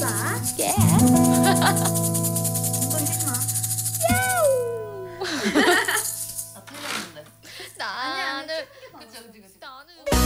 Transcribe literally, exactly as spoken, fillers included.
예. 엉덩이 치지 마. 나 틀렸는데. 나는 그치, 그치, 그치. 나는